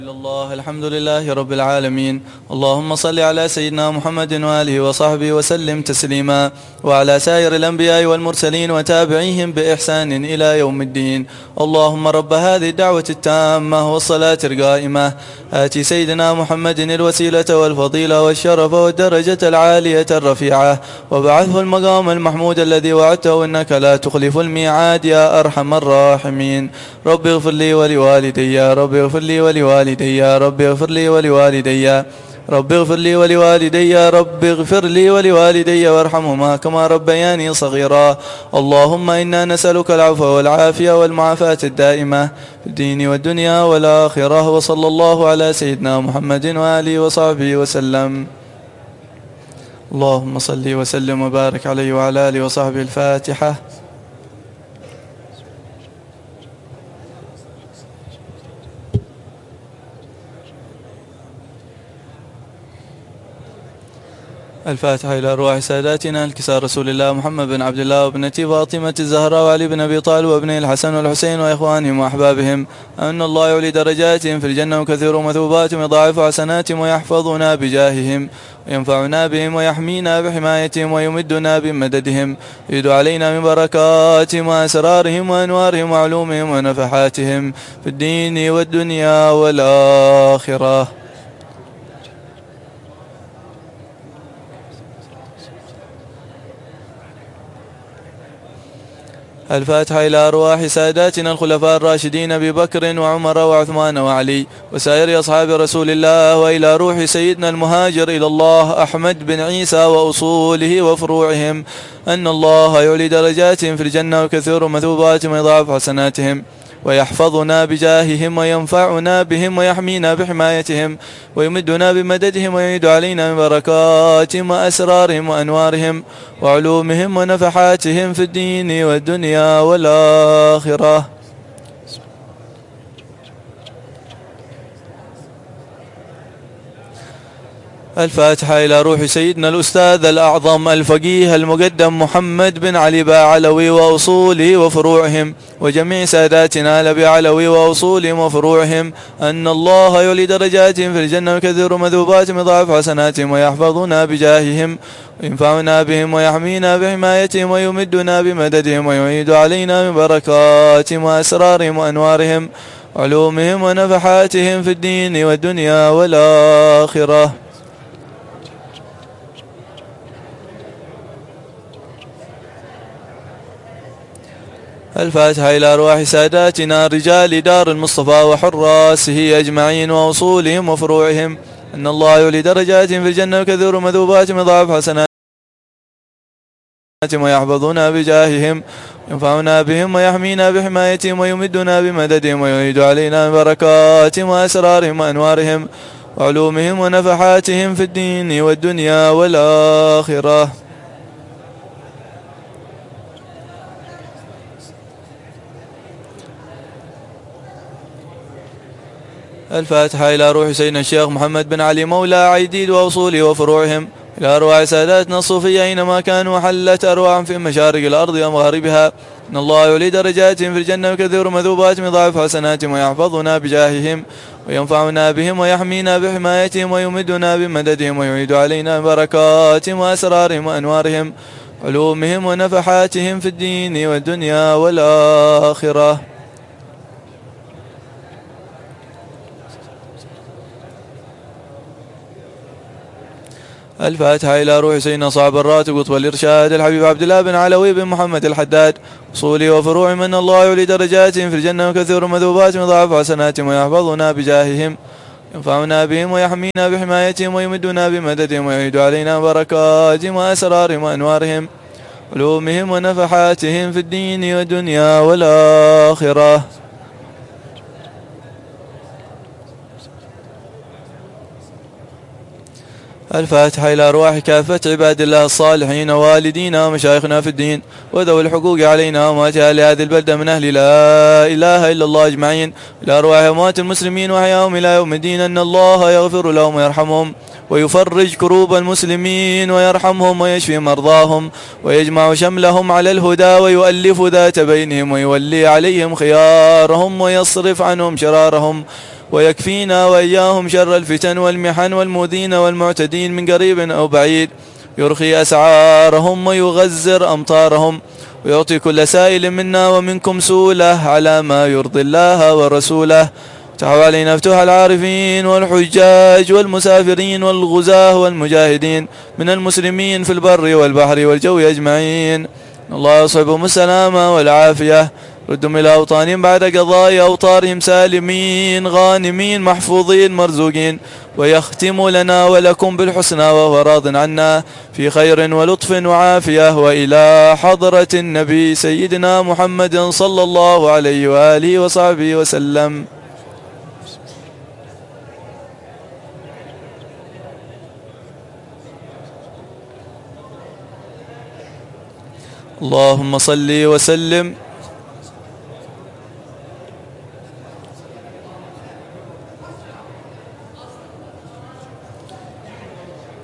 الله الحمد لله رب العالمين. اللهم صل على سيدنا محمد وآله وصحبه وسلم تسليما، وعلى سائر الأنبياء والمرسلين وتابعيهم بإحسان إلى يوم الدين. اللهم رب هذه الدعوة التامة والصلاة القائمة آتي سيدنا محمد الوسيلة والفضيلة والشرف والدرجة العالية الرفيعة، وبعثه المقام المحمود الذي وعدته إنك لا تخلف الميعاد يا أرحم الراحمين. رب اغفر لي ولوالدي، رب اغفر لي ولوالدي، رب اغفر لي ولوالدي، رب اغفر لي ولوالدي، رب اغفر لي ولوالدي وارحمهما كما ربياني صغيرا. اللهم إنا نسألك العفو والعافية والمعافاة الدائمة في الدين والدنيا والآخرة. وصلى الله على سيدنا محمد وآله وصحبه وسلم. اللهم صل وسلم وبارك عليه وعلى آله وصحبه. الفاتحة. الفاتحة إلى أرواح ساداتنا الكسار رسول الله محمد بن عبد الله وابنته فاطمة الزهراء وعلي بن أبي طالب وابنه الحسن والحسين وإخوانهم وأحبابهم، أن الله يعلي درجاتهم في الجنة وكثير مثوباتهم يضاعف حسناتهم ويحفظنا بجاههم وينفعنا بهم ويحمينا بحمايتهم ويمدنا بمددهم، يريد علينا من بركاتهم وأسرارهم وأنوارهم وعلومهم ونفحاتهم في الدين والدنيا والآخرة. الفاتحة إلى أرواح ساداتنا الخلفاء الراشدين أبي بكر وعمر وعثمان وعلي وسائر أصحاب رسول الله، وإلى روح سيدنا المهاجر إلى الله أحمد بن عيسى وأصوله وفروعهم، أن الله يعلي درجاتهم في الجنة وكثير مثوباتهم ويضاعف حسناتهم ويحفظنا بجاههم وينفعنا بهم ويحمينا بحمايتهم ويمدنا بمددهم ويعيد علينا من بركاتهم وأسرارهم وأنوارهم وعلومهم ونفحاتهم في الدين والدنيا والآخرة. الفاتحة إلى روح سيدنا الأستاذ الأعظم الفقيه المقدم محمد بن علي بعلوي وأصوله وفروعهم، وجميع ساداتنا لبي علوي وأصولهم وفروعهم، أن الله يولي درجاتهم في الجنة وكثير مذوباتهم يضاعف حسناتهم ويحفظنا بجاههم وينفعنا بهم ويحمينا بحمايتهم ويمدنا بمددهم ويعيد علينا من بركاتهم وأسرارهم وأنوارهم وعلومهم ونفحاتهم في الدين والدنيا والآخرة. الفاتحة إلى أرواح ساداتنا رجال دار المصطفى وحراسه أجمعين وأصولهم وفروعهم، أن الله يولي درجاتهم في الجنة وكثير مذوباتهم يضاعف حسناتهم ويحفظنا بجاههم ينفعنا بهم ويحمينا بحمايتهم ويمدنا بمددهم ويعيد علينا من بركاتهم وأسرارهم وأنوارهم وعلومهم ونفحاتهم في الدين والدنيا والآخرة. الفاتحة إلى روح سيدنا الشيخ محمد بن علي مولى عيديد وأصوله وفروعهم، إلى أرواح ساداتنا الصوفية أينما كانوا حلت أرواحهم في مشارق الأرض ومغاربها، إن الله يولي درجاتهم في الجنة وكثير مذوباتهم يضاعف حسناتهم ويحفظنا بجاههم وينفعنا بهم ويحمينا بحمايتهم ويمدنا بمددهم ويعيد علينا بركاتهم وأسرارهم وأنوارهم علومهم ونفحاتهم في الدين والدنيا والآخرة. الفاتحة إلى روح سيدنا صاحب الراتب قطب الإرشاد الحبيب عبد الله بن علوي بن محمد الحداد أصوله وفروع، من الله يولي درجاتهم في الجنة وكثير مذوباتهم وضاعف حسناتهم ويحفظنا بجاههم ينفعنا بهم ويحمينا بحمايتهم ويمدنا بمددهم ويعيد علينا بركاتهم وأسرارهم وأنوارهم علومهم ونفحاتهم في الدين والدنيا والآخرة. الفاتحة إلى أرواح كافة عباد الله الصالحين ووالدينا ومشايخنا في الدين وذوي الحقوق علينا وأموات أهل هذه البلدة من أهل لا إله إلا الله أجمعين، إلى أرواح أموات المسلمين وأحياهم إلى يوم الدين، أن الله يغفر لهم ويرحمهم ويفرج كروب المسلمين ويرحمهم ويشفي مرضاهم ويجمع شملهم على الهدى ويؤلف ذات بينهم ويولي عليهم خيارهم ويصرف عنهم شرارهم ويكفينا وإياهم شر الفتن والمحن والمؤذين والمعتدين من قريب أو بعيد، يرخي أسعارهم ويغزر أمطارهم، ويعطي كل سائل منا ومنكم سؤله على ما يرضي الله ورسوله. افتحوا علينا فتوح العارفين والحجاج والمسافرين والغزاة والمجاهدين من المسلمين في البر والبحر والجو أجمعين. الله يصحبهم السلامة والعافية، ردهم إلى أوطانهم بعد قضاء أوطارهم سالمين غانمين محفوظين مرزوقين، ويختم لنا ولكم بالحسنى وهو راض عنا في خير ولطف وعافية. وإلى حضرة النبي سيدنا محمد صلى الله عليه وآله وصحبه وسلم. اللهم صل وسلم